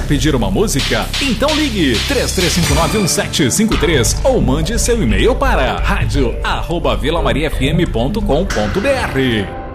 pedir uma música? Então ligue 33591753 ou mande seu e-mail para radio@vilamariafm.com.br.